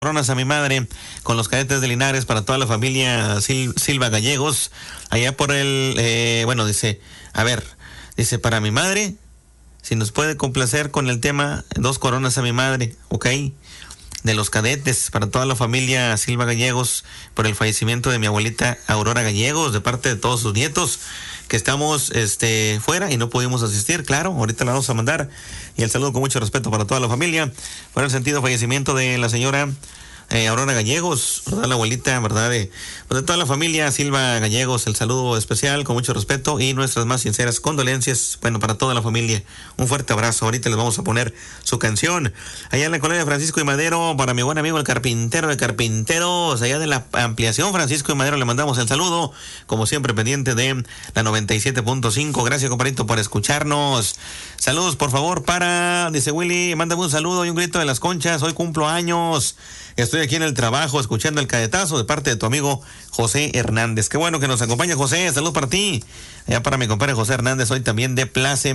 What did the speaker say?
coronas a mi madre con los cadetes de Linares para toda la familia Silva Gallegos, allá por dice, para mi madre, si nos puede complacer con el tema 2 coronas a mi madre, ok, de los cadetes para toda la familia Silva Gallegos por el fallecimiento de mi abuelita Aurora Gallegos, de parte de todos sus nietos que estamos fuera y no pudimos asistir. Claro, ahorita la vamos a mandar, y el saludo con mucho respeto para toda la familia por el sentido fallecimiento de la señora Aurora Gallegos, ¿verdad? La abuelita, ¿verdad? De toda la familia Silva Gallegos, el saludo especial con mucho respeto y nuestras más sinceras condolencias, para toda la familia. Un fuerte abrazo. Ahorita les vamos a poner su canción. Allá en la colonia Francisco y Madero, para mi buen amigo el carpintero de carpinteros, allá de la ampliación Francisco y Madero, le mandamos el saludo, como siempre pendiente de la 97.5. Gracias, compadrito, por escucharnos. Saludos, por favor, dice Willy, mándame un saludo y un grito de las Conchas, hoy cumplo años. Estoy aquí en el trabajo escuchando el cadetazo de parte de tu amigo José Hernández. Qué bueno que nos acompaña, José. Saludos para ti. Allá para mi compadre José Hernández, hoy también de Place